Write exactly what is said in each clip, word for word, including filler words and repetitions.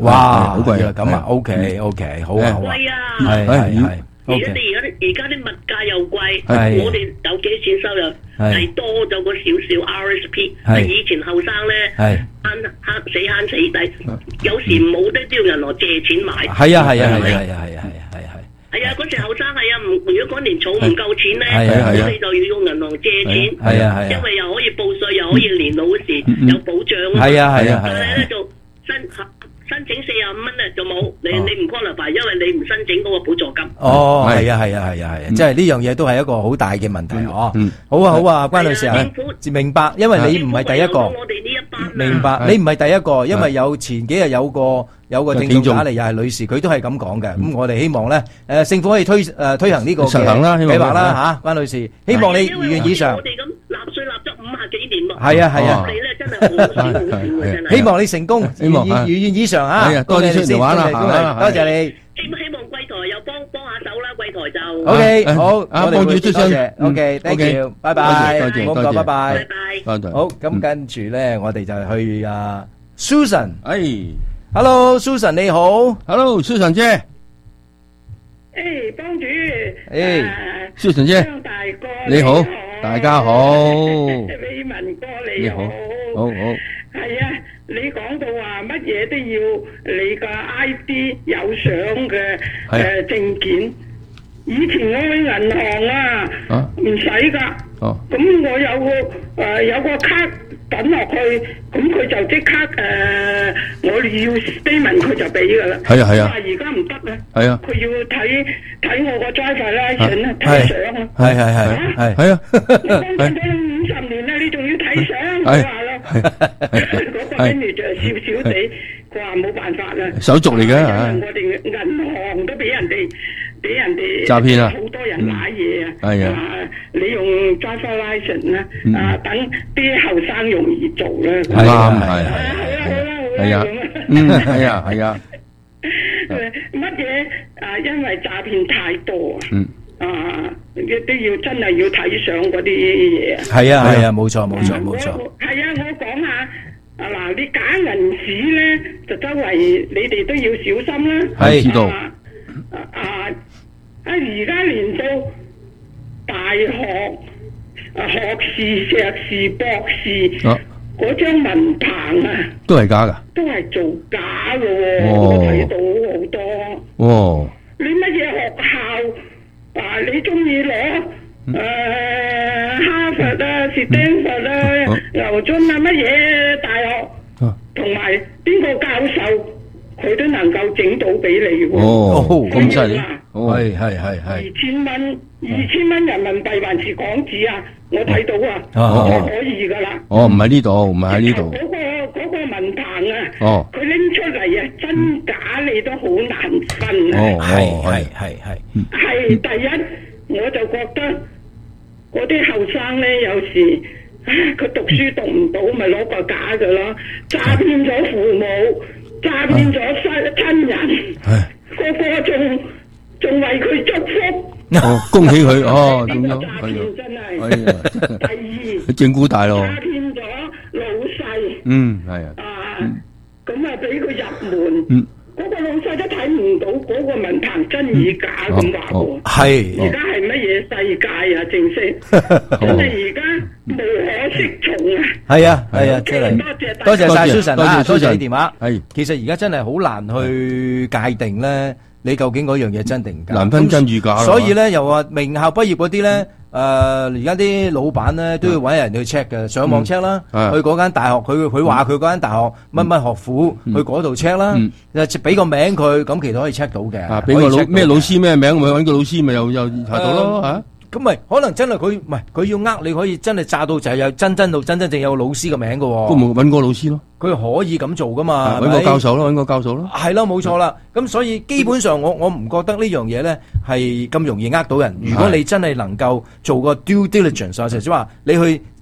哇， 好貴啊！ 咁啊，OK OK，好啊好啊， 貴啊！ 係係係。 而家啲而家啲而家啲物價又貴， 係我哋有幾錢收入係多咗個少少 R S P， 係以前後生咧係慳慳死慳死抵，有時冇得都要銀行借錢買。 係啊係啊係啊係啊係啊係啊係啊。 係啊，嗰時後生係啊，唔如果嗰年儲唔夠錢咧， 係啊係啊我哋就要用銀行借錢， 係啊係啊， 因為又可以報稅，又可以年老嗰時有保障啊。 係啊係啊係啊。 但係咧就申申請四十五蚊咧就冇，你你唔 qualify，因為你唔申請嗰個補助金。 哦，係啊係啊係啊係啊，即係呢樣嘢都係一個好大嘅問題哦。好啊好啊，關女士啊，明白，因為你唔係第一個。 我哋呢一班明白，你唔係第一個，因為有前幾日有個有個聽眾打嚟，又係女士，佢都係咁講嘅。咁我哋希望咧，誒政府可以推誒推行呢個實行啦， 計劃啦嚇，關女士，希望你如願以償。 我哋咁納稅納咗五十幾年咯。 係啊係啊， 我哋咧真係好少好少嘅真係。 希望你成功，如願如願以償嚇。 係啊，多啲出嚟玩啦， 多謝你。 希希望貴台又幫幫下手啦，貴台就。 O K，好， 啊，幫住出聲。 O K，thank you，拜拜， 多謝， 唔好講，拜拜， 拜拜。 好，咁跟住咧，我哋就去啊 Susan， 哎 ，Hello Susan 你好 ，Hello Susan 姐， 誒，幫主， 誒 ，Susan 姐， 張大哥你好，大家好， 李文哥你好， 好好， 係啊，你講到話乜嘢都要你個 I D 有相嘅誒證件，以前我去銀行啊，唔使噶，咁我有個誒有個卡抌落去，咁佢就即刻誒，我要 statement 佢就俾噶啦。 係啊係啊。 但係而家唔得啊。係啊。 佢要睇睇我個 driver license 啊，睇相啊。 係係係係係啊。 我幫咗你五十年啦，你仲要睇相？佢話咯。嗰個跟住就笑笑地，佢話冇辦法啦。 手續嚟嘅。 我哋銀行都俾人哋。俾人哋詐騙啊！ 好多人買嘢啊！ 係啊， 你用 driver license 啦，啊等啲後生容易做啦。 係啊，係係係係啊，嗯，係啊，係啊。 乜嘢啊？因為詐騙太多啊！ 嗯啊，都要真係要睇上嗰啲嘢啊！ 係啊係啊，冇錯冇錯冇錯。 係啊，我講下啊嗱，你假銀紙咧，就周圍你哋都要小心啦。 係知道。 啊！啊！而家連到大學啊學士、碩士、博士嗰張文憑啊， 都係假噶， 都係造假噶喎！我睇到好多。 哦！ 你乜嘢學校啊？你中意攞誒哈佛啊、斯坦福啊、牛津啊乜嘢大學，同埋邊個教授？佢都能夠整到俾你喎。 哦，咁犀利。 係係係係。 二千蚊，二千蚊人民幣還是港紙啊？我睇到啊， 哦可以噶啦。 哦，唔係呢度，唔係喺呢度。 嗰個嗰個文憑啊， 哦， 佢拎出嚟啊，真假你都好難分啊。 哦， 係係係係。 係第一，我就覺得嗰啲後生咧，有時佢讀書讀唔到，咪攞個假嘅咯，詐騙咗父母。詐騙咗親親人，個個仲仲為佢祝福。 哦，恭喜佢哦，咁樣詐騙真係。第二， 正估大咯。 詐騙咗老細。 嗯，係啊。 啊，咁啊俾佢入門。嗯。嗰個老細都睇唔到嗰個文憑真與假咁話喎。 係。 而家係乜嘢世界啊？正式，真係而家無可適從啊！ 係啊係啊，真係多謝晒 Susan 啊，多謝你電話。 係， 其實而家真係好難去界定咧，你究竟嗰樣嘢真定假？ 難分真與假。 所以咧，又話名校畢業嗰啲咧。誒而家啲老闆咧都要揾人去 check 嘅，上網 check 啦，去嗰間大學，佢佢話佢嗰間大學乜乜學府，去嗰度 check 啦，就俾個名佢，咁其實可以 check 到嘅。 啊，俾個老咩老師咩名，咪揾個老師咪又又查到咯嚇。 咁咪可能真係佢唔係佢要呃你，可以真係炸到就係有真真到真真正有老師嘅名嘅喎。 咁咪揾個老師咯。佢可以咁做噶嘛？ 揾個教授咯，揾個教授咯。 係咯，冇錯啦。咁所以基本上我我唔覺得呢樣嘢咧係咁容易呃到人。如果你真係能夠做個 due diligence，就係話你去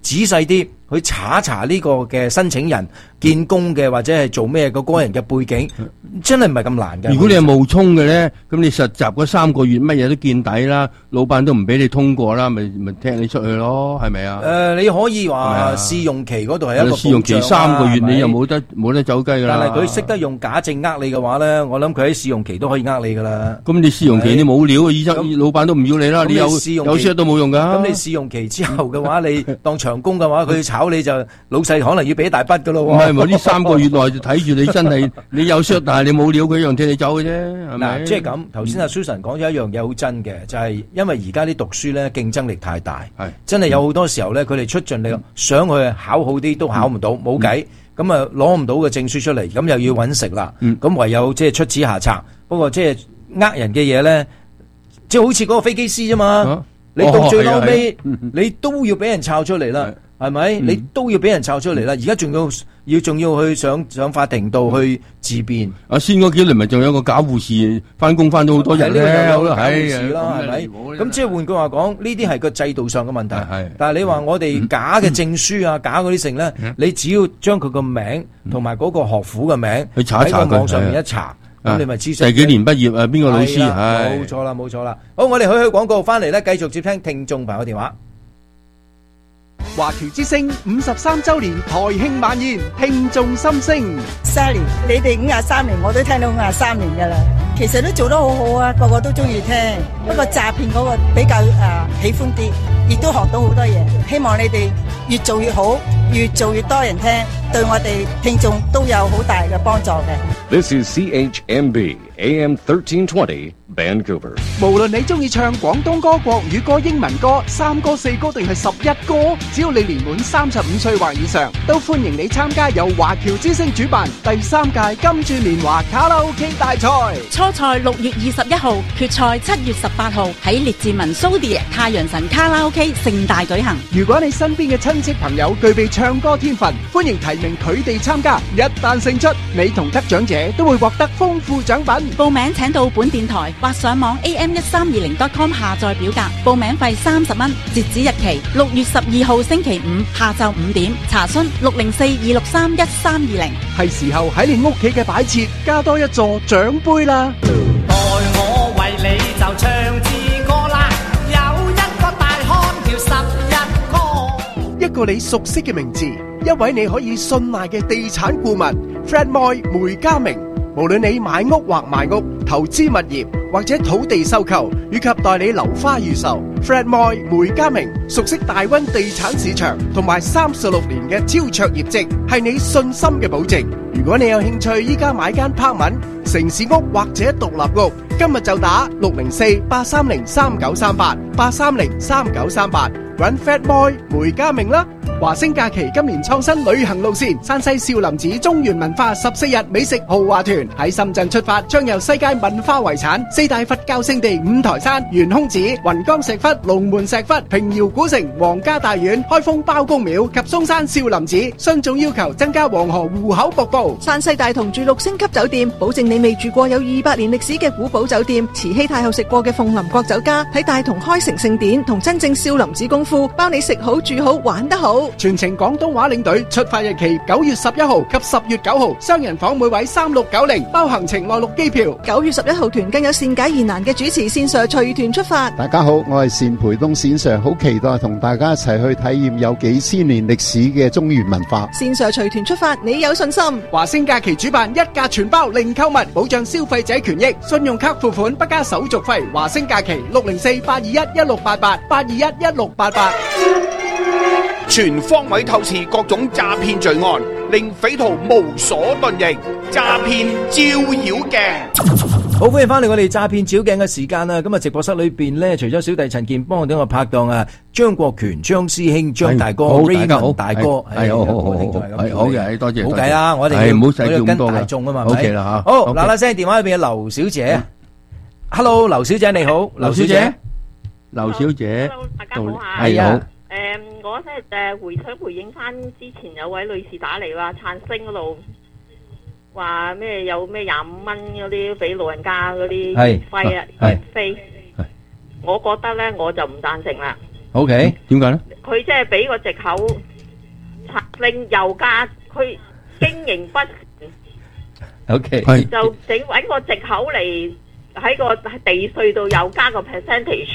仔細啲去查一查呢個嘅申請人見工嘅或者係做咩個個人嘅背景，真係唔係咁難嘅。 如果你係冒充嘅咧，咁你實習嗰三個月乜嘢都見底啦，老闆都唔俾你通過啦，咪咪踢你出去咯，係咪啊？ 誒，你可以話試用期嗰度係一個試用期三個月，你又冇得冇得走雞噶啦。 但係佢識得用假證呃你嘅話咧，我諗佢喺試用期都可以呃你噶啦。 咁你試用期你冇料，醫生老闆都唔要你啦，你有有 share 都冇用噶。 咁你試用期之後嘅話，你當長工嘅話，佢炒你就老細可能要俾一大筆噶咯。 唔係，呢三個月內就睇住你真係你有 share，但係你冇料，佢一樣踢你走嘅啫，係咪？ 嗱，即係咁。頭先阿 Susan 講咗一樣嘢好真嘅，就係因為而家啲讀書咧競爭力太大，係真係有好多時候咧，佢哋出盡力想去考好啲都考唔到，冇計。咁啊攞唔到個證書出嚟，咁又要揾食啦。咁唯有即係出此下策。不過即係呃人嘅嘢咧，即係好似嗰個飛機師啫嘛。你到最後尾，你都要俾人抄出嚟啦，係咪？你都要俾人抄出嚟啦。而家仲要要仲要去上上法庭度去自辯。 阿先嗰幾年咪仲有個假護士翻工翻咗好多人咧， 有假護士啦，係咪？咁即係換句話講，呢啲係個制度上嘅問題。但係你話我哋假嘅證書啊，假嗰啲成咧，你只要將佢個名同埋嗰個學府嘅名去查一查， 喺個網上面一查。咁你咪知識第幾年畢業啊？邊個老師？ 冇錯啦，冇錯啦。好，我哋去去廣告，翻嚟咧繼續接聽聽眾朋友電話。 華僑之聲五十三周年台慶晚宴，聽眾心聲。 三年，你哋五廿三年，我都聽到五廿三年噶啦。其實都做得好好啊，個個都中意聽。不過詐騙嗰個比較誒、呃、喜歡啲，亦都學到好多嘢。希望你哋越做越好，越做越多人聽，對我哋聽眾都有好大嘅幫助嘅。 This is C H M B A M thirteen twenty Vancouver。 無論你中意唱廣東歌、國語歌、英文歌、三歌、四歌定係十一歌，只要你年滿三十五歲或以上，都歡迎你參加由華僑之聲主辦第三屆金鑽年華卡拉 OK 大賽。 初賽六月二十一號，決賽七月十八號喺列治文蘇迪太陽神卡拉 OK 盛大舉行。 如果你身邊嘅親戚朋友具備唱歌天分，歡迎提名佢哋參加。一旦勝出，你同得獎者都會獲得豐富獎品。 報名請到本電台或上網 A M 一三二零 dot com 下載表格，報名費三十蚊，截止日期六月十二號星期五下晝五點。查詢六零四二六三一三二零。 係時候喺你屋企嘅擺設加多一座獎杯啦。 待我為你就唱支歌啦，有一個大漢叫十一哥， 一個你熟悉嘅名字，一位你可以信賴嘅地產顧問 Fred Moy 梅家明。無論你買屋或賣屋、投資物業或者土地收購，以及代理樓花預售， Fred Moy 梅家明熟悉大溫地產市場同埋三十六年嘅超卓業績，係你信心嘅保證。如果你有興趣依家買間 apartment、城市屋或者獨立屋，今日就打六零四八三零三九三八八三零三九三八，搵 Fred Moy 梅家明啦。華星假期今年創新旅行路線，山西少林寺中原文化十四日美食豪華團喺深圳出發，將由世界文化遺產、四大佛教聖地五台山、懸空寺、雲岡石窟、龍門石窟、平遙古城、皇家大院、開封包公廟及嵩山少林寺，雙總要求增加黃河戶口瀑布。 山西大同住六星級酒店，保證你未住過有二百年歷史嘅古堡酒店，慈禧太后食過嘅鳳林國酒家，喺大同開成聖典同真正少林寺功夫，包你食好住好玩得好。 全程廣東話領隊，出發日期九月十一號及十月九號，雙人房每位三六九零，包行程內陸機票。 九月十一號團更有善解疑難嘅主持線上隨團出發。 大家好，我係單培東線上，好期待同大家一齊去體驗有幾千年歷史嘅中原文化。 線上隨團出發，你有信心？ 華星假期主辦一價全包零購物，保障消費者權益，信用卡付款不加手續費。華星假期六零四八二一一六八八八二一一六八八。 全方位透視各種詐騙罪案，令匪徒無所遁形。詐騙照妖鏡， 好歡迎翻嚟我哋詐騙照鏡嘅時間啦！咁啊，直播室裏邊咧，除咗小弟陳健幫我哋個拍檔啊，張國權張師兄張大哥 Raymond 大哥， 係好好好好，係好嘅，多謝。 好計啦，我哋唔好使咁多大眾啊嘛。 O K 啦吓， 好嗱嗱聲，電話裏邊有劉小姐 ，Hello， 劉小姐你好， 劉小姐，劉小姐， 大家好啊， 係好。 誒，我即係誒回想回應翻之前有位女士打嚟話燦星嗰度話咩有咩廿五蚊嗰啲俾老人家嗰啲費啊飛，我覺得咧我就唔贊成啦。 OK， 點解咧？ 佢即係俾個藉口，令油價佢經營不善 OK， 就整揾個藉口嚟喺個地稅度又加個 percentage。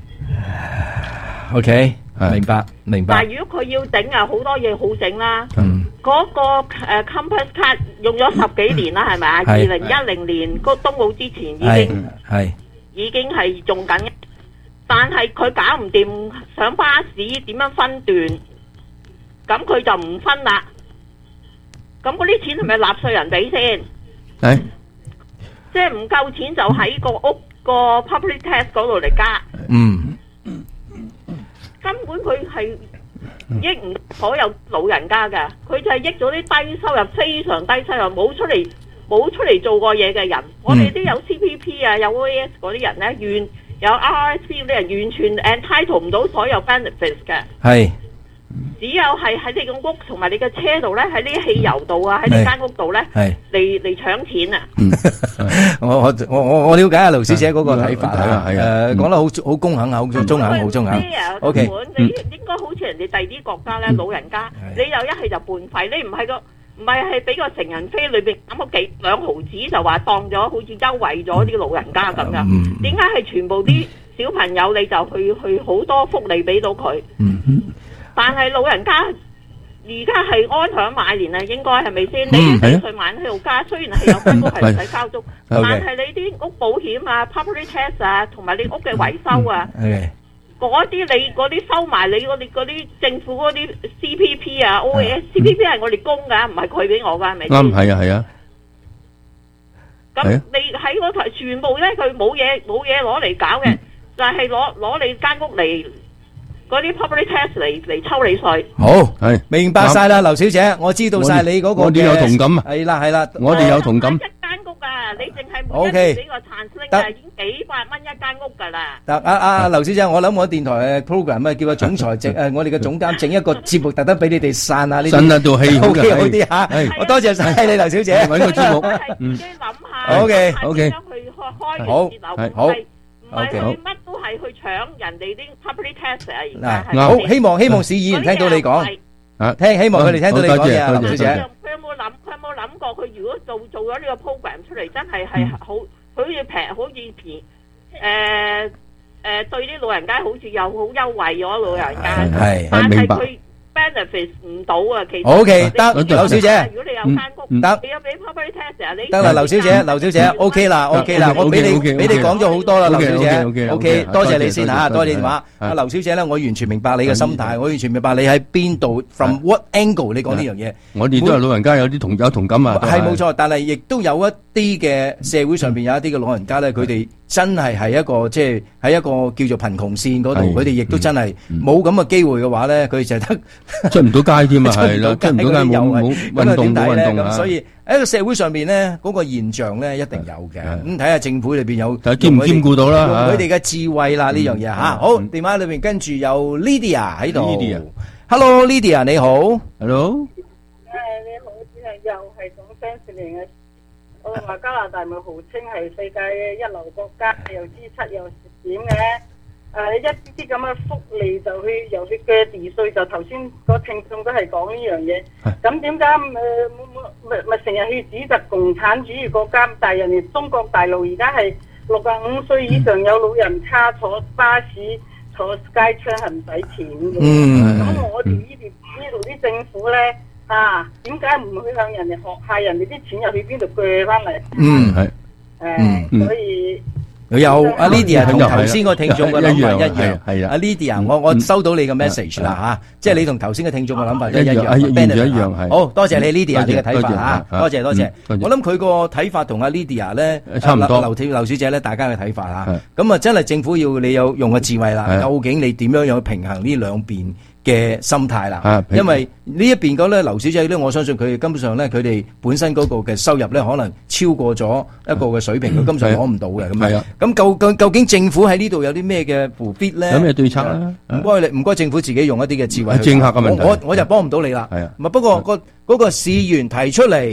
OK，明白明白。 但係如果佢要整啊，好多嘢好整啦。嗯，嗰個誒 Compass 卡用咗十幾年啦，係咪啊？二零一零年嗰冬奧之前已經係已經係用緊，但係佢搞唔掂上巴士點樣分段，咁佢就唔分啦。咁嗰啲錢係咪納稅人俾先？ 係， 即係唔夠錢就喺個屋個 public tax 嗰度嚟加。 嗯。 根本佢係益唔所有老人家㗎，佢就係益咗啲低收入、非常低收入冇出嚟冇出嚟做過嘢嘅人。嗯、我哋啲有 C P P 啊、有 O A S 嗰啲人咧，完有 R R S P 嗰啲人完全 entitle 唔到所有 benefits 嘅。係。只有係喺你個屋同埋你嘅車度咧，喺呢啲汽油度啊，喺你間屋度咧，嚟嚟搶錢啊！ 我我我我我了解阿盧小姐嗰個睇法啊，誒講得好好公肯啊，好中肯，好中肯。O K， 你應該好似人哋第二啲國家咧，老人家你又一係就半費，你唔係個唔係係俾個成人飛裏邊減咗幾兩毫子就話當咗好似優惠咗啲老人家咁樣？點解係全部啲小朋友你就去去好多福利俾到佢？但係老人家而家係安享晚年啊，應該係咪先？你地稅晚喺度加，雖然係有間屋係唔使交租，但係你啲屋保險啊、property tax 啊，同埋你屋嘅維修啊，嗰啲你嗰啲收埋你嗰啲嗰啲政府嗰啲 C P P 啊、O A S、C P P 係我哋供噶，唔係佢俾我噶，係咪先？ 啱，係啊，係啊。 咁你喺嗰台全部咧，佢冇嘢冇嘢攞嚟搞嘅，就係攞攞你間屋嚟。嗰啲 public tax 嚟嚟抽你稅。 好，係明白晒啦，劉小姐，我知道晒你嗰個嘅。 我哋有同感啊。 係啦係啦， 我哋有同感。 一間屋啊，你淨係每一年俾個殘息啊，已經幾百蚊一間屋㗎啦。 得啊啊，劉小姐，我諗我電台嘅 program 啊，叫個總裁整誒，我哋嘅總監整一個節目，特登俾你哋散下呢啲。 散下道氣好嘅。 O K 好啲嚇，我多謝晒你，劉小姐。 揾個節目。 嗯。自己諗下。 O K O K。 點樣去開開好節流？ 好。 唔係佢乜都係去搶人哋啲 property tax 啊！而家嗱，好希望希望市議員聽到你講，啊聽希望佢哋聽到你講嘢啊，劉小姐。 佢有冇諗？佢有冇諗過？佢如果做做咗呢個 program 出嚟，真係係好好似平，好似便誒誒對啲老人家好似又好優惠咗老人家。 係係明白。benefit 唔到啊，其實 O K 得，劉小姐， 如果你有間屋， 得， 你有俾 property tax 啊，你得啦，劉小姐，劉小姐 O K 啦 O K 啦，我俾你俾你講咗好多啦，劉小姐 O K，多謝你先嚇，多謝你電話。阿劉小姐咧，我完全明白你嘅心態，我完全明白你喺邊度 from what angle 你講呢樣嘢。 我哋都係老人家有啲同有同感啊。 係冇錯，但係亦都有一啲嘅社會上邊有一啲嘅老人家咧，佢哋真係係一個即係喺一個叫做貧窮線嗰度，佢哋亦都真係冇咁嘅機會嘅話咧，佢就得出唔到街添啊，係啦，出唔到街冇冇運動冇運動啊。 咁所以喺個社會上邊咧，嗰個現象咧一定有嘅。咁睇下政府裏邊有兼唔兼顧到啦， 用佢哋嘅智慧啦呢樣嘢嚇。好，電話裏邊跟住有 Lydia 喺度。Hello Lydia 你好。 Hello。 誒你好，只係又係講 fans 嚟嘅。我話加拿大咪號稱係世界一流國家，又支出又點嘅。誒，一啲啲咁嘅福利就去，又去嘅地稅，就頭先個聽眾都係講呢樣嘢。咁點解誒咪咪成日去指責共產主義國家？但係人哋中國大陸而家係六十五歲以上有老人卡坐巴士坐街車係唔使錢嘅。嗯。咁我哋呢邊呢度啲政府咧啊，點解唔去向人哋學下人哋啲錢又去邊度鋸翻嚟？ 嗯，係。 誒，所以。 有阿 Lydia 同頭先個聽眾嘅諗法一樣， 係啊， 阿 Lydia，我我收到你嘅 message 啦嚇，即係你同頭先嘅聽眾嘅諗法一樣， 一樣一樣係。 好多謝你 Lydia 你嘅睇法嚇，多謝多謝。我諗佢個睇法同阿 Lydia 咧差唔多， 劉劉劉小姐咧大家嘅睇法嚇，咁啊真係政府要你有用個智慧啦，究竟你點樣樣去平衡呢兩邊嘅心態啦？因為呢一邊嗰咧劉小姐咧，我相信佢根本上咧佢哋本身嗰個嘅收入咧可能超過咗一個嘅水平，佢根本上攞唔到嘅咁啊。咁究究究竟政府喺呢度有啲咩嘅扶 fit 咧？ 有咩對策咧？ 唔該你，唔該政府自己用一啲嘅智慧。 政客嘅問題， 我我就幫唔到你啦。係啊，唔係不過個嗰個市員提出嚟，佢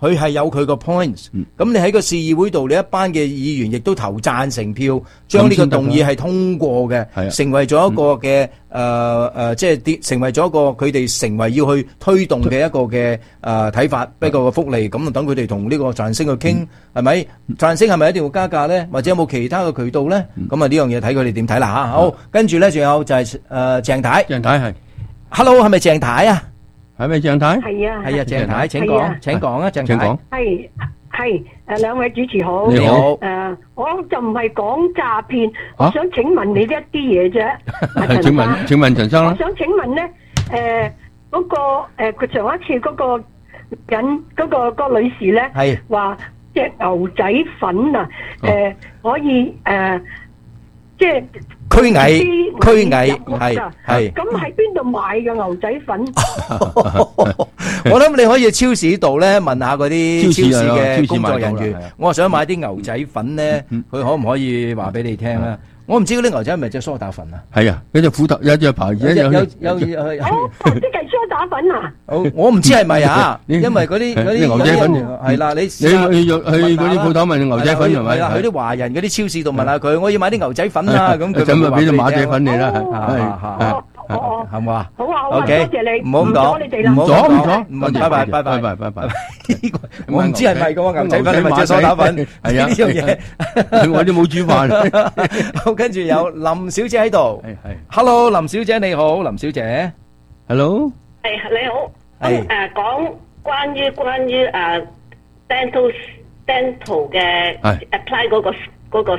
佢係有佢個 points。咁你喺個市議會度，你一班嘅議員亦都投贊成票，將呢個動議係通過嘅，成為咗一個嘅誒誒，即係啲成為咗一個佢哋成為要去推動嘅一個嘅誒睇法，一個嘅福利。咁啊，等佢哋同呢個贊星去傾，係咪？贊星係咪一定要加價咧？或者有冇其他嘅渠道咧？咁啊，呢樣嘢睇佢哋點睇啦嚇。好，跟住咧仲有就係誒鄭太， 鄭太係 ，Hello， 係咪鄭太啊？ 係咪鄭太？ 係啊， 係啊，鄭太，請講，請講啊，鄭太。 係係誒，兩位主持好。 你好。 誒，我就唔係講詐騙，我想請問你一啲嘢啫。 請問請問陳生啦。 我想請問咧，誒嗰個誒佢上一次嗰個人嗰個個女士咧， 係話隻牛仔粉啊，誒可以誒即係。 驅蟻，驅蟻係係。 咁喺邊度買嘅牛仔粉？ 我諗你可以超市度咧問下嗰啲超市嘅工作人員。 超市我話想買啲牛仔粉咧，佢可唔可以話俾你聽咧？我唔知嗰啲牛仔係咪隻梳打粉啊？ 係啊，有隻虎頭，有隻牌子， 有有有有。 哦，即係梳打粉啊！ 我唔知係咪啊？因為嗰啲嗰啲牛仔粉係啦，你你去去去嗰啲鋪頭問牛仔粉係咪？ 係啦，去啲華人嗰啲超市度問下佢，我要買啲牛仔粉啊！咁佢咁咪俾隻馬仔粉你啦， 係係咪啊？ 好啊，好啊，多 OK， 謝你， 唔好咁講， 你哋啦， 唔好唔講，唔好，拜拜拜拜拜拜拜。 我唔知係咪個牛仔粉，係咪隻梳打粉？ 係啊， 呢樣嘢我哋冇煮飯。 好，跟住有林小姐喺度。 係係。 Hello，林小姐你好，林小姐。 Hello。 係你好。係。誒，講關於關於誒 dental dental 嘅 apply 嗰個嗰個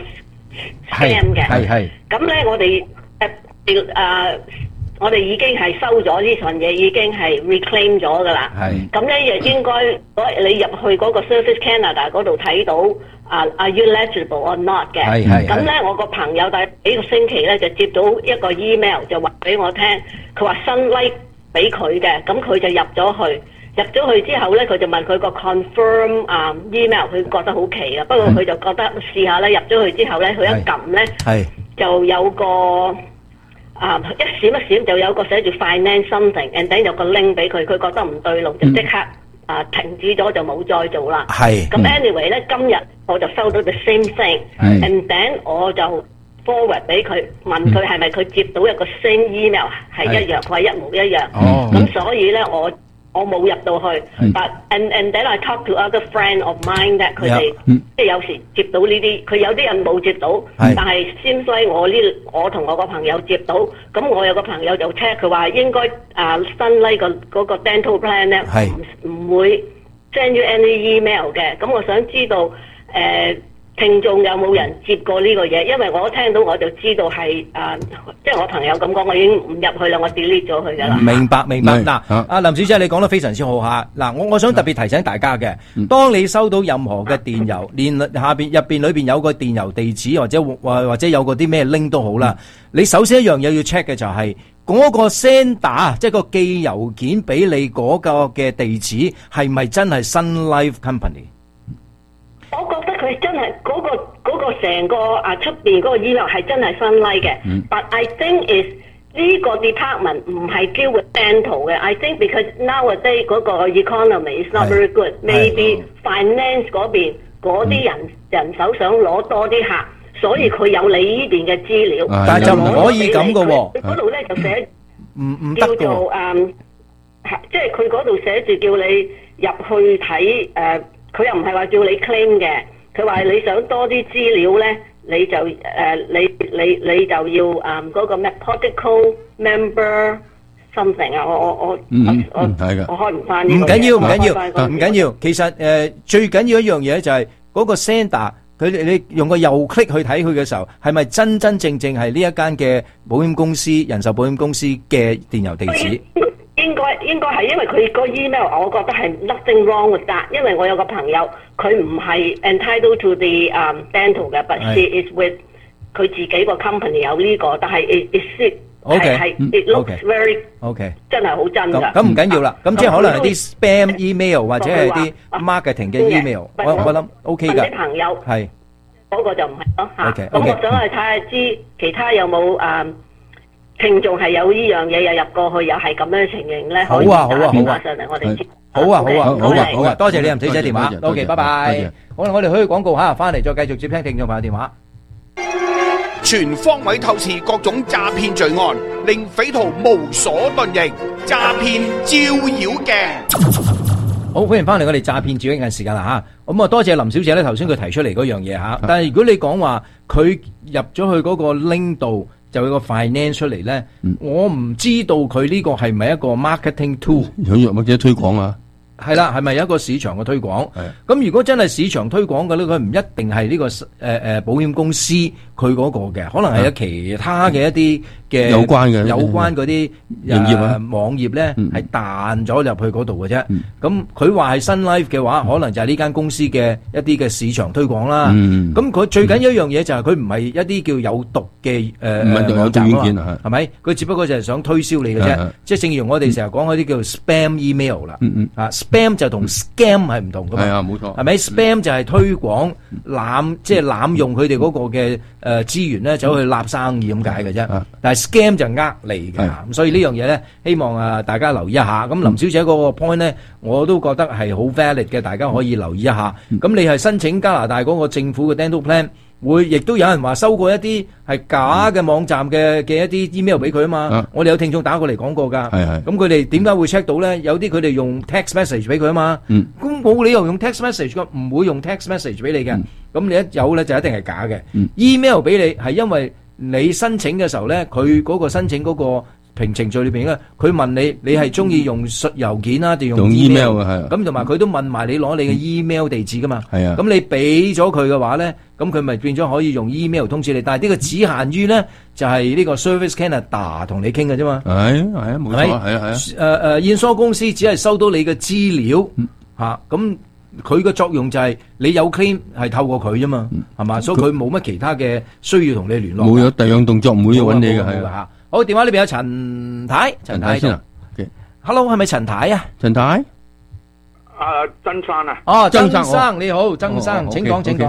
scam 嘅。係係。咁咧，我哋誒誒。我哋已經係收咗呢份嘢，已經係 reclaim 咗噶啦。係。咁咧，亦應該，你入去嗰個 Service Canada 嗰度睇到啊，Are you eligible or not 嘅？係係。咁咧，我個朋友第幾個星期咧就接到一個 email，就話俾我聽，佢話新 like 俾佢嘅，咁佢就入咗去，入咗去之後咧，佢就問佢個 confirm 啊 email，佢覺得好奇啊，不過佢就覺得試下咧，入咗去之後咧，佢一撳咧，係就有個。啊！一閃一閃就有個寫住 finance something，and then 有個 link 俾佢，佢覺得唔對路，就即刻啊停止咗，就冇再做啦。係。咁 anyway 咧，今日我就收到 the same thing，and then 我就 forward 俾佢，問佢係咪佢接到一個 same email 係一樣，佢話一模一樣。哦。咁所以咧，我我冇入到去。But and and then I talk to other friend of mine that 佢哋即係有時接到呢啲，佢有啲人冇接到，但係先所以我呢我同我個朋友接到，咁我有個朋友就 check 佢話應該啊新呢個嗰個 dental plan 咧唔唔會 send you any email 嘅，咁我想知道誒聽眾有冇人接過呢個嘢？因為我聽到我就知道係誒，即係我朋友咁講，我已經唔入去啦，我 delete 咗佢噶啦。明白明白。嗱，阿林小姐你講得非常之好嚇。嗱，我我想特別提醒大家嘅，當你收到任何嘅電郵，連下邊入邊裏邊有個電郵地址或者或或者有個啲咩 link 都好啦，你首先一樣嘢要 check 嘅就係嗰個 sender，即係個寄郵件俾你嗰個嘅地址係咪真係 Sun Life Company？ 我覺得佢真係嗰個嗰個成個啊出邊嗰個 email 係真係新 like 嘅，but I think is 呢個 department 唔係 deal with dental 嘅。I think because nowadays 嗰個 economy is not very good，maybe finance 嗰邊嗰啲人人手想攞多啲客，所以佢有你呢邊嘅資料， 但係就唔可以咁嘅喎。 佢嗰度咧就寫唔唔得嘅，叫做誒，即係佢嗰度寫住叫你入去睇誒。佢又唔係話叫你 claim 嘅，佢話你想多啲資料咧，你就誒、呃、你你你就要誒嗰、嗯那個咩 protocol member something 啊，我我我、嗯、我、嗯、我我開唔翻。 唔緊要唔緊要唔緊要，其實誒、呃、最緊要一樣嘢就係嗰個 sender，佢你用個右 click 去睇佢嘅時候，係咪真真正正係呢一間嘅保險公司、人壽保險公司嘅電郵地址？ 應該應該係，因為佢個 email 我覺得係 nothing wrong with that， 因為我有個朋友佢唔係 entitled to the um, dental 嘅 ，but she is with 佢自己個 company 有呢、這個，但係 it it okay, 係 it looks very okay, 真係好真㗎。 咁唔緊要啦，咁即係可能係啲 spam email 或者係啲 marketing 嘅 email，我我諗 OK 㗎。 朋友係嗰個就唔係咯嚇。咁、 okay, okay, 我想去睇下知其他有冇誒。聽眾係有呢樣嘢又入過去，又係咁樣嘅情形咧， 好啊好啊好啊！ 上嚟我哋知。 好啊，好啊，好啊，好啊，多謝你林小姐電話多謝 ，OK，拜拜。好啦，我哋去廣告下，翻嚟再繼續接聽聽眾朋友電話。 全方位透視各種詐騙罪案，令匪徒無所遁形。詐騙照妖鏡。 好，歡迎翻嚟我哋詐騙照妖鏡時間啦吓。咁啊，多謝林小姐咧，頭先佢提出嚟嗰樣嘢吓。但係如果你講話佢入咗去嗰個 link 度，就有個 finance 出嚟咧， 嗯、 我唔知道佢呢個係咪一個 marketing tool， 有或者推廣啊？ 係啦，係咪有一個市場嘅推廣？咁如果真係市場推廣嘅咧，佢唔一定係呢、這個誒誒、呃、保險公司佢嗰個嘅，可能係有其他嘅一啲嘅有關嘅有關嗰啲營業啊網頁咧係彈咗入去嗰度嘅啫。 嗯咁佢話係新 life 嘅話，可能就係呢間公司嘅一啲嘅市場推廣啦。 嗯咁佢最緊要一樣嘢就係佢唔係一啲叫有毒嘅誒唔係有毒軟件啊， 係咪？佢只不過就係想推銷你嘅啫係係。 即係正如我哋成日講嗰啲叫 spam email 啦。 嗯嗯啊 spam 就同 scam 係唔同噶嘛。 係啊，冇錯。 係咪 spam 就係推廣濫，即係濫用佢哋嗰個嘅誒資源咧，走去立生意咁解嘅啫。但係 scam 就呃你嘅，咁所以呢樣嘢咧，希望啊大家留意一下。咁林小姐嗰個 point 咧，我都覺得係好 valid 嘅，大家可以留意一下。咁你係申請加拿大嗰個政府嘅 dental plan，會亦都有人話收過一啲係假嘅網站嘅嘅一啲 email 俾佢啊嘛。我哋有聽眾打過嚟講過㗎。 係係。 咁佢哋點解會 check 到咧？有啲佢哋用 text message 俾佢啊嘛。 嗯。 咁冇理由用 text message 㗎，唔會用 text message 俾你嘅。咁你一有咧就一定係假嘅。email 俾你係因為你申請嘅時候咧，佢嗰個申請嗰個平程序裏邊咧，佢問你你係中意用述郵件啊定用 email 嘅係。 咁同埋佢都問埋你攞你嘅 email 地址噶嘛。 係啊。 咁你俾咗佢嘅話咧，咁佢咪變咗可以用 email 通知你。但係呢個只限於咧，就係呢個 Service Canada 同你傾嘅啫嘛。 係係啊，冇錯，係啊係啊。 誒誒，驗疏公司只係收到你嘅資料嚇，咁佢嘅作用就係你有 claim 係透過佢啫嘛，係嘛？所以佢冇乜其他嘅需要同你聯絡。 冇有第二樣動作，唔會揾你嘅係啊。好，電話呢邊有陳太，陳太先啊。 Hello， 係咪陳太啊？ 陳太。 啊，曾生啊。 哦，曾生你好，曾生，請講請講。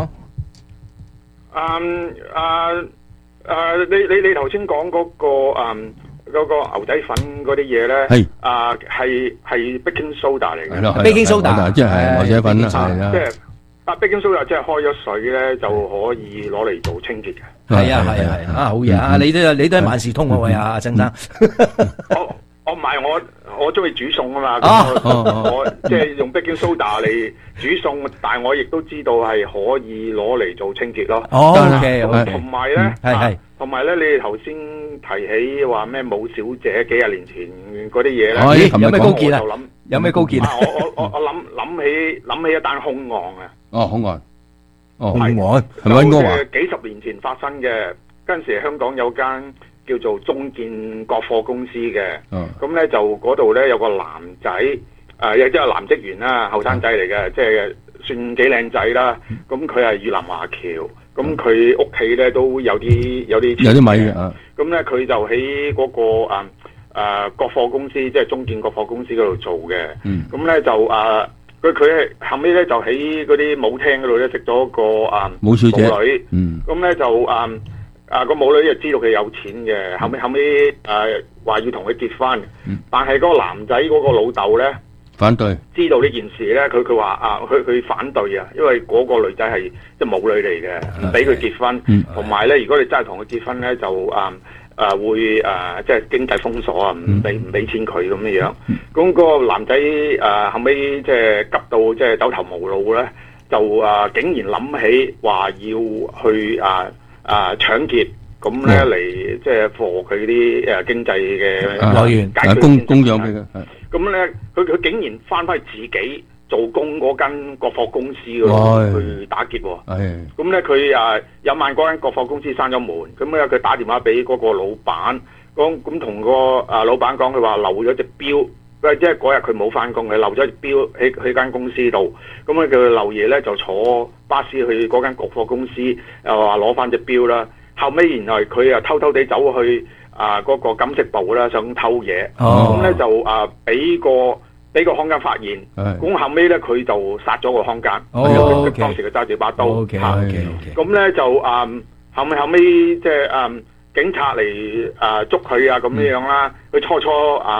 嗯啊啊，你你你頭先講嗰個嗯嗰個牛仔粉嗰啲嘢咧，係啊係係 baking soda 嚟嘅。 係咯 baking soda 即係牛仔粉啦，係啦。 即係啊 baking soda 即係開咗水咧就可以攞嚟做清潔嘅。 係啊係啊係啊，好嘢啊！你都你都係萬事通嗰位啊，曾生。 我我唔係我我中意煮餸啊嘛， 咁我我即係用 baking soda 嚟煮餸，但係我亦都知道係可以攞嚟做清潔咯。 哦，OK OK。 同埋咧， 係係。 同埋咧，你哋頭先提起話咩武小姐幾廿年前嗰啲嘢咧， 咦？有咩高見啊？有咩高見啊？ 我我我我諗諗起諗起一單兇案啊！ 哦，兇案。哦， 兇案係咪溫哥華？ 幾十年前發生嘅，嗰陣時香港有間叫做中建國貨公司嘅，咁咧就嗰度咧有個男仔，誒亦即係男職員啦，後生仔嚟嘅，即係算幾靚仔啦。咁佢係越南華僑。咁佢屋企咧都有啲有啲有啲米嘅啊！ 咁咧佢就喺嗰、那個誒誒、呃、國貨公司，即係中建國貨公司嗰度做嘅。咁咧、嗯、就誒佢佢係後尾咧就喺嗰啲舞廳嗰度咧識咗個誒舞小姐女。咁咧、嗯、就誒誒個舞女就知道佢有錢嘅。後尾後尾誒話要同佢結婚，嗯、但係嗰個男仔嗰個老豆咧。 反對， 知道呢件事咧，佢佢話啊，佢佢反對啊，因為嗰個女仔係即係舞女嚟嘅，唔俾佢結婚，同埋咧，如果你真係同佢結婚咧，就啊啊會啊即係經濟封鎖啊，唔俾唔俾錢佢咁樣樣。咁、嗯、個男仔啊後尾即係急到即係走投無路咧，就啊竟然諗起話要去啊啊搶劫。咁咧嚟即係貨佢啲誒經濟嘅來源，解決供供養俾佢。 咁咧，佢佢竟然翻返去自己做工嗰間國貨公司嗰度去打劫喎。咁咧，佢誒有晚嗰間國貨公司閂咗門，咁咧佢打電話俾嗰個老闆，講咁同個誒老闆講，佢話漏咗隻錶，即係嗰日佢冇翻工，佢漏咗隻錶喺喺間公司度。咁咧佢漏夜咧就坐巴士去嗰間國貨公司，又話攞翻隻錶啦。後尾原來佢又偷偷地走去啊嗰、那個金飾部啦，想偷嘢。咁咧、oh. 就啊俾個俾個看更發現。咁、oh. 後尾咧佢就殺咗個看更。 Oh, okay. 當時佢揸住把刀。咁咧、 okay, okay, okay. 就啊後尾後尾即係啊警察嚟啊捉佢啊咁樣樣啦。佢、嗯、初初啊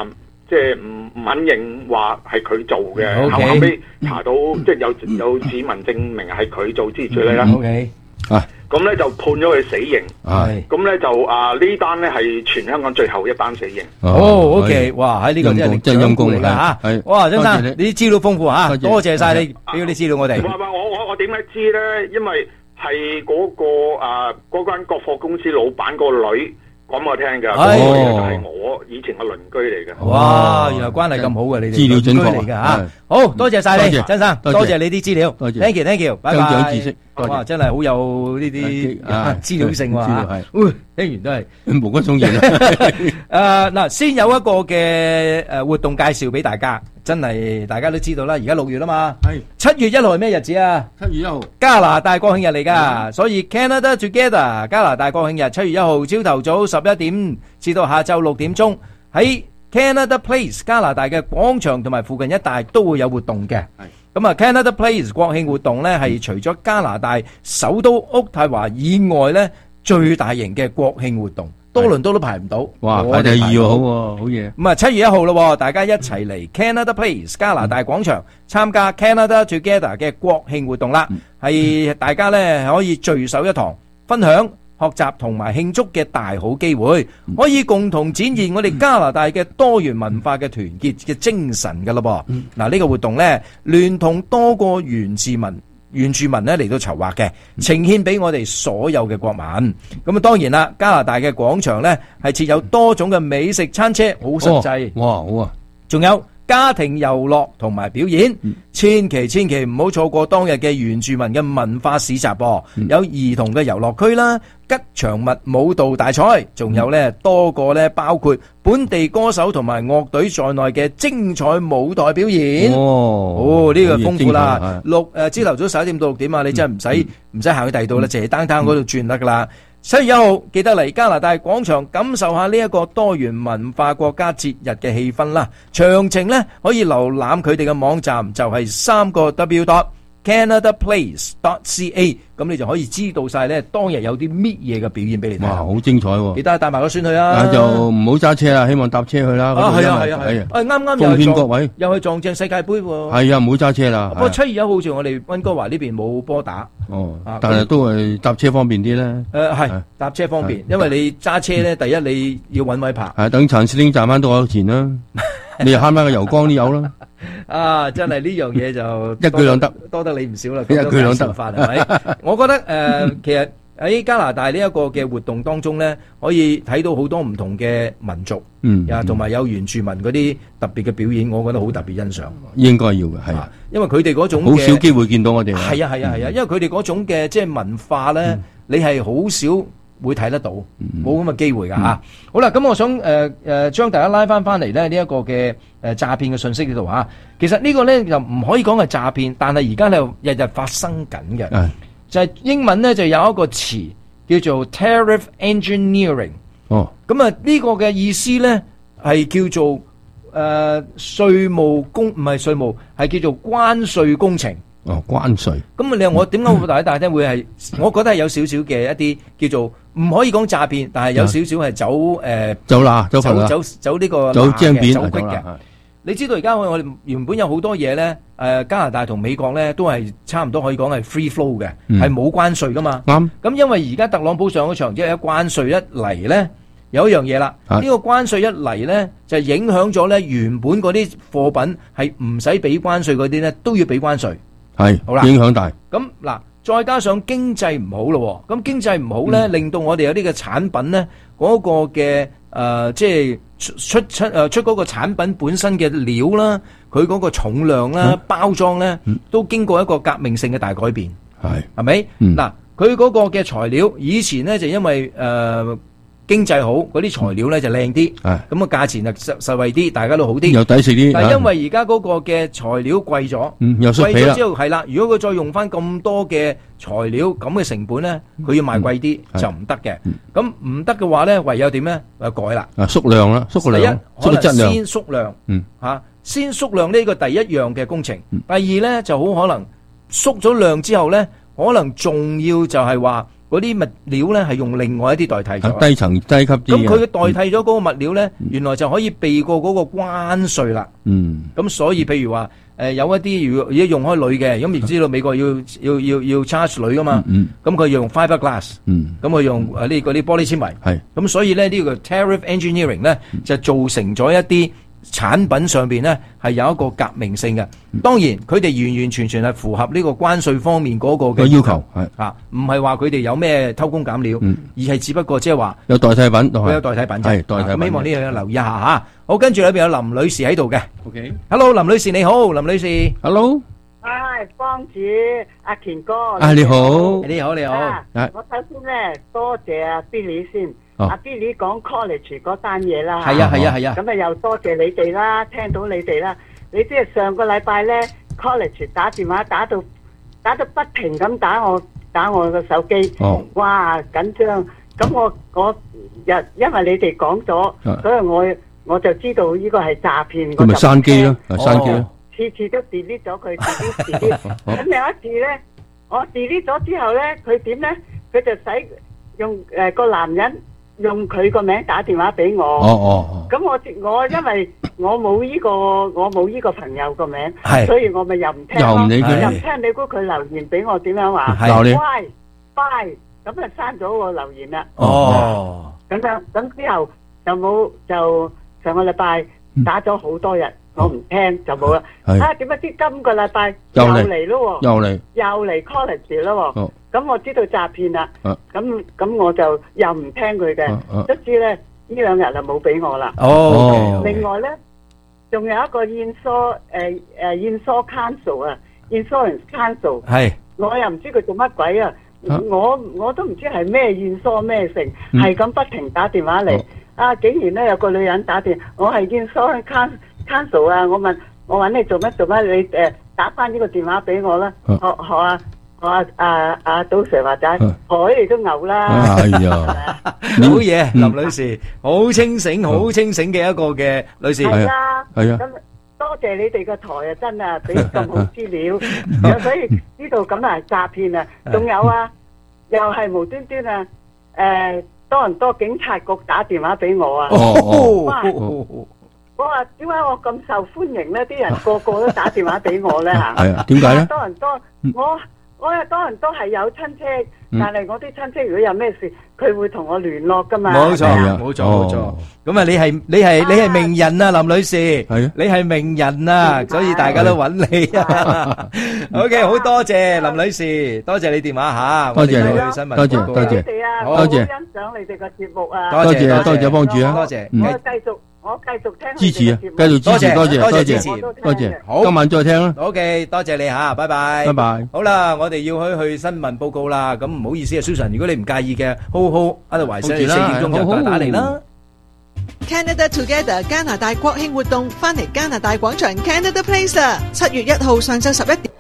即係唔唔肯認話係佢做嘅， Okay 後後尾查到即係有有指紋證明係佢做之類啦。 O K， 啊， 咁咧就判咗佢死刑。 係， 咁咧就啊呢單咧係全香港最後一單死刑。 哦 O K，哇喺呢個真係真係陰公嚟㗎嚇。 係， 哇張生， 多謝你啲資料豐富嚇，多謝晒你啊俾啲資料我哋。 話話我我我點解知咧？因為係嗰個啊嗰間國貨公司老闆個女。講我聽㗎，嗰個就係我以前嘅鄰居嚟嘅。 哇，原來關係咁好嘅，你哋資料準確嚟㗎嚇。好多謝晒你，曾生，多謝你啲資料。Thank you，Thank you，拜拜。 增長知識， 哇，真係好有呢啲資料性喎嚇。喂，聽完都係無骨鬆然啊。誒嗱，先有一個嘅誒活動介紹俾大家，真係大家都知道啦。而家六月啦嘛，係七月一號係咩日子啊？ 七月一號， 加拿大國慶日嚟㗎，所以 Canada Together 加拿大國慶日七月一號朝頭早十一點至到下晝六點鐘喺 Canada Place 加拿大嘅廣場同埋附近一帶都會有活動嘅。咁啊 Canada Place 國慶活動咧係除咗加拿大首都渥太華以外咧最大型嘅國慶活動，多倫多都排唔到。 哇，排第二喎，好喎，好嘢。 咁啊七月一號咯，大家一齊嚟 Canada Place 加拿大廣場參加 Canada Together 嘅國慶活動啦，係大家咧可以聚首一堂，分享、學習同埋慶祝嘅大好機會，可以共同展現我哋加拿大嘅多元文化嘅團結嘅精神噶咯噃。嗱，呢個活動咧，聯同多個原住民原住民咧嚟到籌劃嘅，呈獻俾我哋所有嘅國民。咁啊，當然啦，加拿大嘅廣場咧係設有多種嘅美食餐車，好實際。 哇，好啊！ 仲有家庭遊樂同埋表演，千祈千祈唔好錯過當日嘅原住民嘅文化市集噃，有兒童嘅遊樂區啦、吉祥物舞蹈大賽，仲有咧多個咧包括本地歌手同埋樂隊在內嘅精彩舞台表演。哦，呢個豐富啦，六誒朝頭早十一點到六點啊，你真係唔使唔使行去第二度啦，淨係單單嗰度轉得噶啦。七月一號記得嚟加拿大廣場感受下呢一個多元文化國家節日嘅氣氛啦。詳情呢可以瀏覽佢哋嘅網站，就係三個 W dot Canada Place dot C A， 咁你就可以知道晒呢當日有啲乜嘢嘅表演俾你睇。 哇，好精彩喎！ 記得帶埋個孫去啊！ 就唔好揸車啦，希望搭車去啦。 啊，係啊，係啊，係啊！誒，啱啱又奉勸各位， 又去撞正世界盃喎。 係啊，唔好揸車啦。 不過七月一號好似我哋溫哥華呢邊冇波打。 哦，但係都係搭車方便啲咧。 誒係搭車方便，因為你揸車咧，第一你要揾位泊。 係等陳司令賺翻多少錢啦？你又慳翻個油缸都有啦。 啊，真係呢樣嘢就一舉兩得， 多得你唔少啦。 一舉兩得法係咪？我覺得誒，其實喺加拿大呢一個嘅活動當中咧，可以睇到好多唔同嘅民族， 嗯， 啊，同埋有原住民嗰啲特別嘅表演，我覺得好特別欣賞。 應該要嘅，係， 因為佢哋嗰種好少機會見到我哋。 係啊係啊係啊，因為佢哋嗰種嘅即係文化咧，你係好少會睇得到，冇咁嘅機會㗎嚇。好啦，咁我想誒誒將大家拉翻翻嚟咧呢一個嘅誒詐騙嘅信息呢度嚇。其實呢個咧就唔可以講係詐騙，但係而家咧日日發生緊嘅，就係英文咧就有一個詞叫做 tariff engineering。哦，咁啊呢個嘅意思咧係叫做誒稅務工，唔係稅務，係叫做關稅工程。 哦，關稅。 咁啊，你話我點解會大大聽會係？我覺得係有少少嘅一啲叫做唔可以講詐騙，但係有少少係走誒走罅走走走走呢個走精變走逼嘅。你知道而家我哋原本有好多嘢咧，誒加拿大同美國咧都係差唔多可以講係 free flow 嘅，係冇關稅噶嘛。啱。咁因為而家特朗普上咗場之後，一關稅一嚟咧，有一樣嘢啦，呢個關稅一嚟咧，就影響咗咧原本嗰啲貨品係唔使俾關稅嗰啲咧，都要俾關稅。係，好啦，影響大。咁嗱，再加上經濟唔好咯，咁經濟唔好咧，令到我哋有啲嘅產品咧，嗰個嘅誒，即係出出出誒出嗰個產品本身嘅料啦，佢嗰個重量啦、包裝咧，都經過一個革命性嘅大改變。係，係咪？嗱，佢嗰個嘅材料以前咧就因為誒經濟好，嗰啲材料咧就靚啲，咁啊價錢就實實惠啲，大家都好啲， 又抵食啲。 但係因為而家嗰個嘅材料貴咗， 嗯，又貴咗之後係啦，如果佢再用翻咁多嘅材料咁嘅成本咧，佢要賣貴啲就唔得嘅。咁唔得嘅話咧，唯有點咧？就改啦。 啊，縮量啦，縮個量， 縮個質量。先縮縮量， 嗯， 嚇，先縮量呢個第一樣嘅工程。第二咧就好可能縮咗量之後咧，可能仲要就係話嗰啲物料咧係用另外一啲代替咗， 低層低級啲嘅。 咁佢代替咗嗰個物料咧，原來就可以避過嗰個關稅啦。 嗯， 咁所以譬如話誒有一啲如果而家用開鋁嘅，咁亦知道美國要要要要 charge 鋁噶嘛，咁佢用 fibre glass，咁佢用誒呢嗰啲玻璃纖維， 係咁所以咧呢個 tariff engineering 咧就造成咗一啲產品上邊咧係有一個革命性嘅。當然佢哋完完全全係符合呢個關稅方面嗰個嘅要求，係啊，唔係話佢哋有咩偷工減料，而係只不過即係話有代替品， 佢有代替品啫， 係代替品。 咁希望呢樣嘢留意一下嚇。好，跟住裏邊有林女士喺度嘅。 OK，Hello， 林女士你好，林女士。 Hello。 唉，幫主阿田哥。 啊，你好。 你好，你好。 我首先咧多謝阿 Billy 先。阿 Billy 講 college 嗰單嘢啦。 係啊，係啊，係啊。 咁啊又多謝你哋啦，聽到你哋啦。你即係上個禮拜咧 college 打電話打到打到不停咁打我打我個手機。哦。哇，緊張。咁我我因因為你哋講咗，所以我我就知道呢個係詐騙。 咁咪閂機咯，閂機咯。 次次都 delete 咗佢，delete delete。咁有一次咧，我 delete 咗之後咧，佢點咧？佢就使用誒個男人用佢個名打電話俾我。 哦哦。 咁我我因為我冇依個我冇依個朋友個名，所以我咪又唔聽咯。又唔理佢。又唔聽，你估佢留言俾我點樣話？ 鬧你。 Bye bye，咁啊刪咗個留言啦。 哦。 咁樣咁之後就冇就上個禮拜打咗好多日。我唔聽就冇啦。啊，點解知今個禮拜又嚟咯？ 又嚟， 又嚟 college 咯。咁我知道詐騙啦。咁咁我就又唔聽佢嘅。卒之咧，呢兩日就冇俾我啦。 哦。 另外咧，仲有一個 insur 誒誒 insur council 啊 ，insurance council。係。我又唔知佢做乜鬼啊！我我都唔知係咩 insur 咩成，係咁不停打電話嚟。啊！竟然咧有個女人打電，我係 insur council。cancel 啊！我問我揾你做乜做乜？你誒打翻呢個電話俾我啦！學學啊學啊阿阿賭 Sir 話齋，海你都牛啦！ 哎呀， 好嘢，林女士，好清醒，好清醒嘅一個嘅女士。 係啊， 係啊。 咁多謝你哋個台啊，真啊，俾咁好資料。所以呢度咁啊詐騙啊，仲有啊，又係無端端啊誒多倫多警察局打電話俾我啊！ 哦。 我話點解我咁受歡迎咧？啲人個個都打電話俾我咧嚇。 係啊，點解咧？ 多人多，我我又多人都係有親戚，但係我啲親戚如果有咩事，佢會同我聯絡噶嘛。 冇錯，冇錯，冇錯。咁啊，你係你係你係名人啊，林女士。係啊，你係名人啊，所以大家都揾你啊。OK，好多謝林女士，多謝你電話嚇。 多謝你，多謝多謝。 好，好欣賞你哋個節目啊。 多謝多謝幫主啊， 多謝。 我繼續。我繼續聽支持啊，繼續支持，多謝多謝支持，多謝。好，今晚再聽啦。 OK，多謝你吓，拜拜。 拜拜。 好啦，我哋要去去新聞報告啦。咁唔好意思啊 ，Susan， 如果你唔介意嘅，好好，otherwise四點鐘就再打嚟啦。 Canada Together 加拿大國慶活動翻嚟加拿大廣場 Canada Place 啊！七月一號上晝十一點。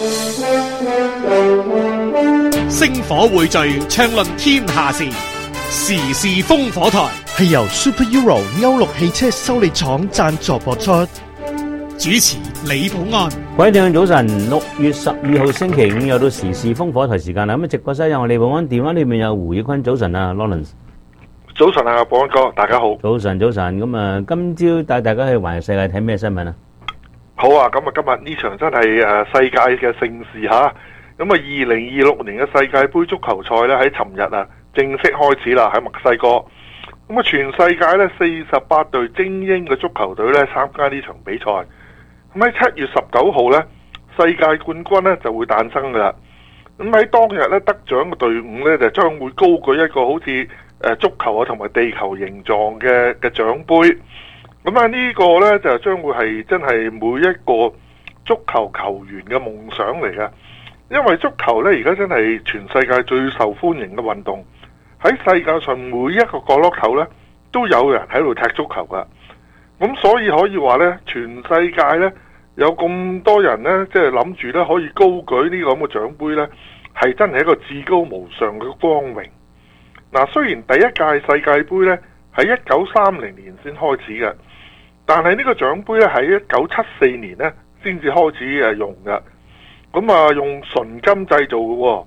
星火匯聚，暢論天下事。時事烽火台係由 Super Euro 歐陸汽車修理廠贊助播出，主持李寶安。 各位聽眾早晨，六月十二號星期五又到時事烽火台時間啦。咁啊，直播室有我李寶安，電話裏面有胡耀坤。早晨啊 ，Lawrence。 早晨啊，寶安哥，大家好。 早晨，早晨。咁啊，今朝帶大家去環遊世界睇咩新聞啊？ 好啊，咁啊，今日呢場真係誒世界嘅盛事吓。咁啊，二零二六年嘅世界盃足球賽咧喺尋日啊，正式開始啦，喺墨西哥。咁啊，全世界咧四十八隊精英嘅足球隊咧參加呢場比賽。咁喺七月十九號咧，世界冠軍咧就會誕生噶啦。咁喺當日咧得獎嘅隊伍咧就將會高舉一個好似誒足球啊同埋地球形狀嘅嘅獎杯。咁啊呢個咧就將會係真係每一個足球球員嘅夢想嚟嘅。因為足球咧而家真係全世界最受歡迎嘅運動。喺世界上每一個角落頭咧，都有人喺度踢足球噶。咁所以可以話咧，全世界咧有咁多人咧，即係諗住咧可以高舉呢個咁嘅獎杯咧，係真係一個至高無上嘅光榮。嗱，雖然第一屆世界盃咧喺一九三零年先開始嘅，但係呢個獎杯咧喺一九七四年咧先至開始誒用嘅。咁啊，用純金製造嘅喎。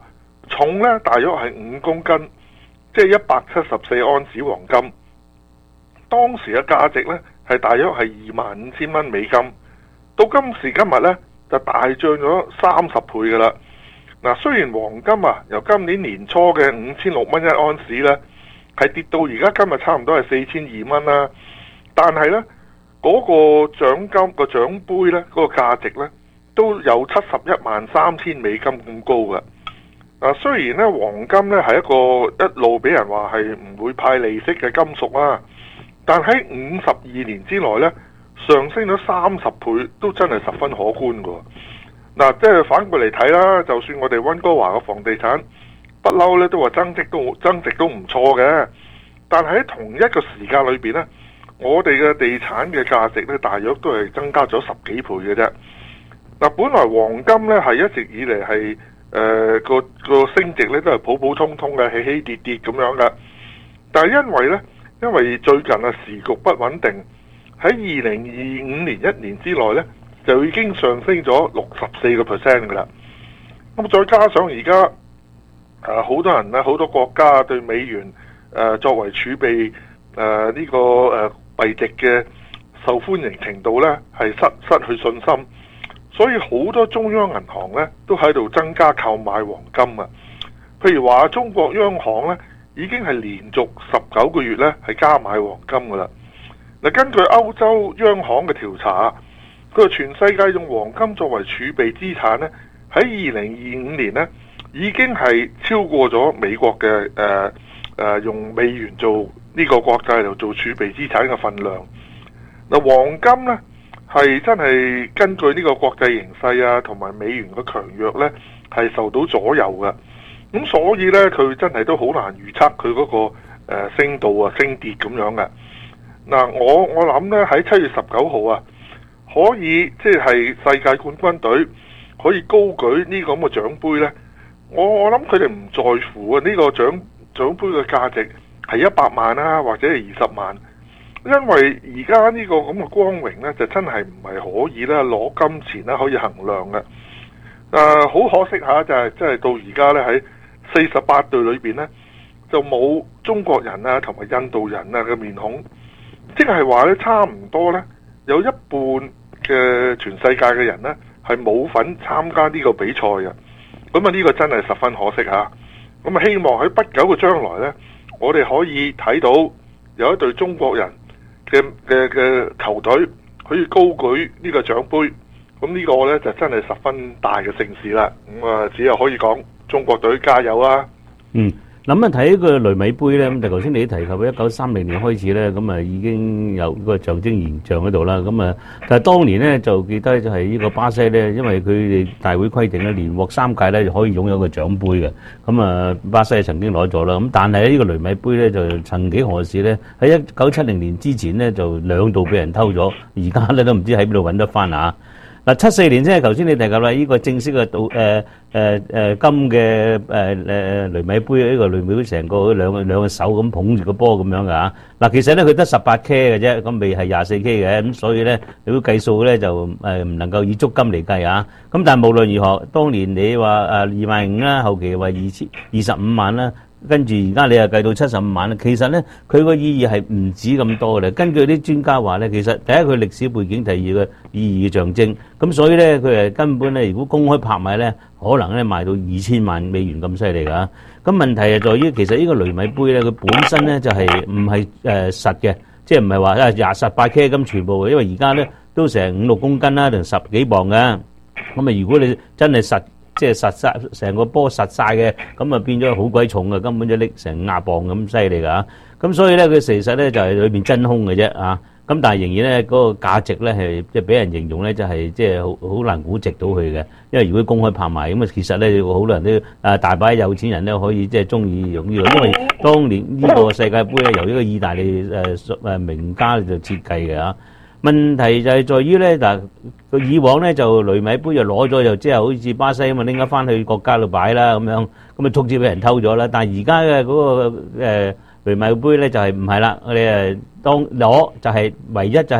重咧大約係五公斤，即係一百七十四盎司黃金。當時嘅價值咧係大約係二萬五千蚊美金。到今時今日咧就大漲咗三十倍噶啦。嗱，雖然黃金啊由今年年初嘅五千六蚊一盎司咧係跌到而家今日差唔多係四千二蚊啦，但係咧嗰個獎金個獎杯咧嗰個價值咧都有七十一萬三千美金咁高嘅。嗱，雖然咧黃金咧係一個一路俾人話係唔會派利息嘅金屬啦，但喺五十二年之內咧上升咗三十倍，都真係十分可觀嘅。嗱，即係反過嚟睇啦，就算我哋溫哥華嘅房地產不嬲咧都話增值都增值都唔錯嘅，但係喺同一個時間裏邊咧，我哋嘅地產嘅價值咧大約都係增加咗十幾倍嘅啫。嗱，本來黃金咧係一直以嚟係誒個個升值咧都係普普通通嘅，起起跌跌咁樣嘅，但係因為咧因為最近啊時局不穩定，喺二零二五年一年之內咧就已經上升咗六十四個 percent 嘅啦。咁再加上而家誒好多人咧，好多國家對美元誒、呃、作為儲備誒呢、呃這個誒幣值嘅受歡迎程度咧係失失去信心，所以好多中央銀行咧都喺度增加購買黃金啊。譬如話中國央行咧已經係連續十九個月咧係加買黃金噶啦。嗱，根據歐洲央行嘅調查，佢話全世界用黃金作為儲備資產咧，喺二零二五年咧已經係超過咗美國嘅誒誒用美元做呢個國債嚟做儲備資產嘅份量。嗱，黃金咧係真係根據呢個國際形勢啊，同埋美元嘅強弱咧係受到左右嘅。咁所以咧佢真係都好難預測佢嗰個誒升度啊升跌咁樣嘅。嗱，我我諗咧喺七月十九號啊，可以即係世界冠軍隊可以高舉呢個咁嘅獎杯咧，我我諗佢哋唔在乎啊呢個獎獎杯嘅價值係一百萬啊或者係二十萬，因為而家呢個咁嘅光榮咧就真係唔係可以咧攞金錢咧可以衡量嘅。誒、呃，好可惜嚇，就係即係到而家咧喺四十八隊裏邊咧就冇中國人啊同埋印度人啊嘅面孔。即係話咧，差唔多咧，有一半嘅全世界嘅人咧係冇份參加呢個比賽嘅。咁啊，呢個真係十分可惜嚇。咁啊，希望喺不久嘅將來咧，我哋可以睇到有一隊中國人嘅嘅嘅球隊可以高舉呢個獎杯。咁呢個咧就真係十分大嘅盛事啦。咁啊，只有可以講中國隊加油啊！ 嗯。諗啊睇個雷米杯咧，咁就頭先你提及一九三零年開始咧，咁啊已經有個象徵形象喺度啦。咁啊，但係當年咧就記得就係呢個巴西咧，因為佢哋大會規定咧，連獲三屆咧就可以擁有個獎杯嘅。咁啊，巴西曾經攞咗啦。咁但係呢個雷米杯咧就曾幾何時咧喺一九七零年之前咧就兩度俾人偷咗，而家咧都唔知喺邊度揾得翻啊！嗱，七四年即係頭先你提及啦，呢個正式嘅賭誒誒誒金嘅誒誒雷米杯，呢個雷米杯成個兩個兩個手咁捧住個波咁樣嘅嚇。嗱，其實咧佢得十八 K 嘅啫，咁未係廿四 K 嘅，咁所以咧你都計數咧就誒唔能夠以足金嚟計啊。咁但係無論如何，當年你話誒二萬五啦，後期話二千二十五萬啦。跟住而家你又計到七十五萬啦，其實咧佢個意義係唔止咁多嘅。根據啲專家話咧，其實第一佢歷史背景，第二嘅意義嘅象徵，咁所以咧佢係根本咧，如果公開拍賣咧，可能咧賣到二千萬美元咁犀利㗎。咁問題係在於，其實呢個雷米杯咧，佢本身咧就係唔係誒實嘅，即係唔係話啊廿十八 K 咁全部嘅，因為而家咧都成五六公斤啦，定十幾磅嘅。咁啊，如果你真係實，即係實晒成個波實晒嘅，咁啊變咗好鬼重嘅，根本就拎成廿磅咁犀利㗎。咁所以咧，佢其實咧就係裏邊真空嘅啫啊。咁但係仍然咧嗰個價值咧係即係俾人形容咧就係即係好好難估值到佢嘅。因為如果公開拍賣咁啊，其實咧好多人都啊大把有錢人咧可以即係中意用呢個，因為當年呢個世界盃咧由一個意大利誒誒名家就設計嘅啊。問題就係在於咧嗱，佢以往咧就雷米杯就攞咗，就即係好似巴西咁啊拎咗翻去國家度擺啦咁樣，咁啊足之俾人偷咗啦。但係而家嘅嗰個誒雷米杯咧就係唔係啦，我哋誒當攞就係唯一就係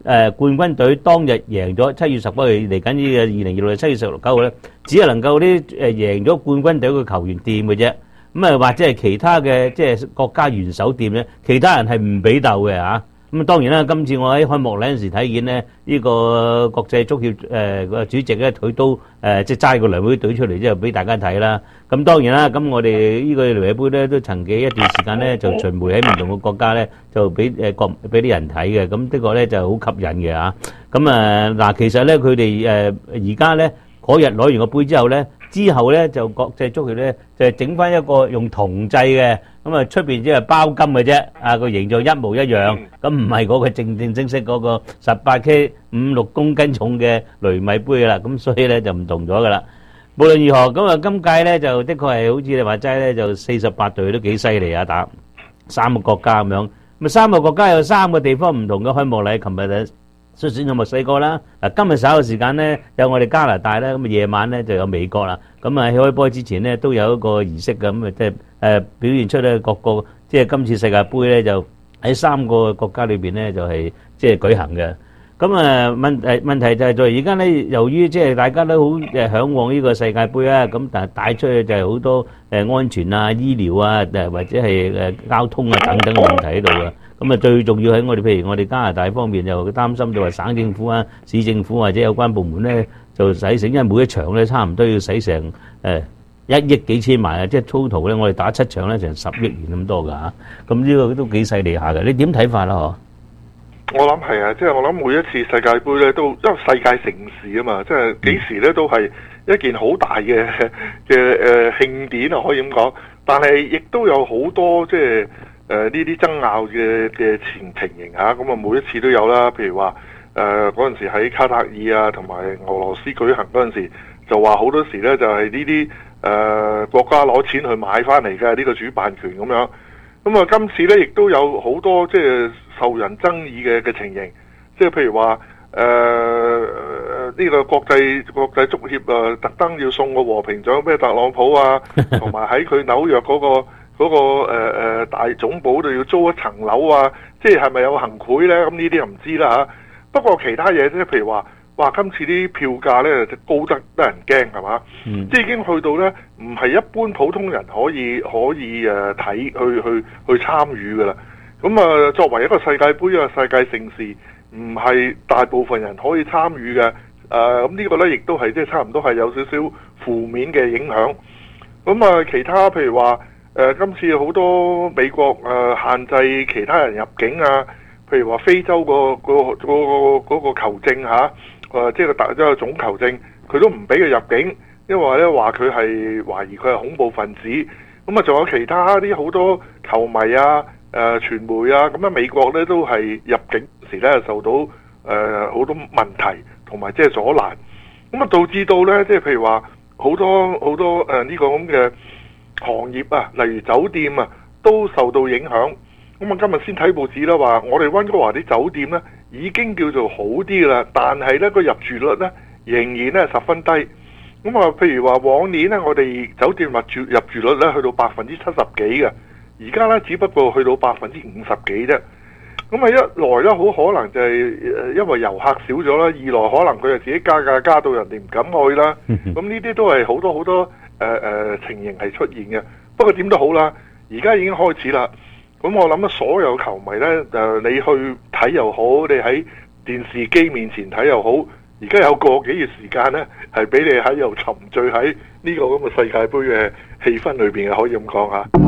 誒冠軍隊當日贏咗七月十九號嚟緊呢個二零二六年七月十九號咧，只係能夠啲誒贏咗冠軍隊嘅球員掂嘅啫。咁啊或者係其他嘅即係國家元首掂咧，其他人係唔俾鬥嘅嚇。咁啊當然啦，今次我喺開幕禮嗰陣時睇見咧，呢個國際足協誒個主席咧，佢都誒即係齋個兩會隊出嚟之後俾大家睇啦。咁當然啦，咁我哋呢個聯委杯咧都曾經一段時間咧就巡迴喺唔同嘅國家咧就俾誒國俾啲人睇嘅。咁的確咧就好吸引嘅嚇。咁啊嗱，其實咧佢哋誒而家咧嗰日攞完個杯之後咧，之後咧就國際足協咧就整翻一個用銅製嘅，咁啊出邊只係包金嘅啫，啊個形狀一模一樣，咁唔係嗰個正正式式嗰個十八 K 五六公斤重嘅雷米杯啦，咁所以咧就唔同咗噶啦。無論如何，咁啊今屆咧就的確係好似你話齋咧，就四十八隊都幾犀利啊，打三個國家咁樣，咁三個國家有三個地方唔同嘅開幕禮，琴日咧。率先有墨西哥啦，嗱今日稍後時間咧有我哋加拿大啦，咁啊夜晚咧就有美國啦，咁啊喺開波之前咧都有一個儀式嘅，咁啊即係誒表現出咧各個即係今次世界盃咧就喺三個國家裏邊咧就係即係舉行嘅。咁啊問誒問題就係在而家咧，由於即係大家都好誒嚮往呢個世界盃啊，咁但係帶出去就係好多誒安全啊、醫療啊，誒或者係誒交通啊等等嘅問題喺度嘅。咁啊最重要喺我哋譬如我哋加拿大方面就擔心就話省政府啊、市政府或者有關部門咧就使成，因為每一場咧差唔多要使成誒一億幾千萬啊，即係 total 咧我哋打七場咧成十億元咁多㗎嚇。咁呢個都幾犀利下嘅，你點睇法啦？嗬？ 我諗係啊，即係我諗每一次世界盃咧，都因為世界盛事啊嘛，即係幾時咧都係一件好大嘅嘅誒慶典啊，可以咁講。但係亦都有好多即係誒呢啲爭拗嘅嘅情情形嚇，咁啊每一次都有啦。譬如話誒嗰陣時喺卡塔爾啊，同埋俄羅斯舉行嗰陣時，就話好多時咧就係呢啲誒國家攞錢去買翻嚟嘅呢個主辦權咁樣。咁啊今次咧亦都有好多即係受人爭議嘅嘅情形，即係譬如話誒呢個國際國際足協啊，特登要送個和平獎俾特朗普啊，同埋喺佢紐約嗰、嗰個嗰、嗰個誒、呃、大總部度要租一層樓啊，即係係咪有行賄咧？咁呢啲又唔知啦嚇。不過其他嘢即係譬如話，哇今次啲票價咧就高得得人驚係嘛？嗯、即係已經去到咧唔係一般普通人可以可以誒睇去去去參與㗎啦。咁啊，作為一個世界盃啊，世界盛事，唔係大部分人可以參與嘅。誒、呃，咁呢個咧，亦都係即係差唔多係有少少負面嘅影響。咁啊，其他譬如話，誒、呃，今次好多美國誒、呃、限制其他人入境啊，譬如話非洲、個個、個、嗰個球證嚇，誒、啊，即係個大即係總球證，佢都唔俾佢入境，因為咧話佢係懷疑佢係恐怖分子。咁啊，仲有其他啲好多球迷啊。誒、呃、傳媒啊，咁啊美國咧都係入境時咧受到誒好、呃、多問題同埋即係阻攔，咁啊導致到咧即係譬如話好多好多誒呢、呃這個咁嘅行業啊，例如酒店啊都受到影響。咁啊今日先睇報紙啦，話我哋溫哥華啲酒店咧已經叫做好啲啦，但係咧個入住率咧仍然咧十分低。咁啊譬如話往年咧我哋酒店入住入住率咧去到百分之七十幾嘅。而家咧只不過去到百分之五十幾啫，咁啊一來咧好可能就係因為遊客少咗啦，二來可能佢就自己加價加到人哋唔敢去啦，咁呢啲都係好多好多誒誒、呃、情形係出現嘅。不過點都好啦，而家已經開始啦，咁我諗啊所有球迷咧誒你去睇又好，你喺電視機面前睇又好，而家有個幾月時間咧係俾你喺度沉醉喺呢個咁嘅世界盃嘅氣氛裏邊嘅，可以咁講嚇。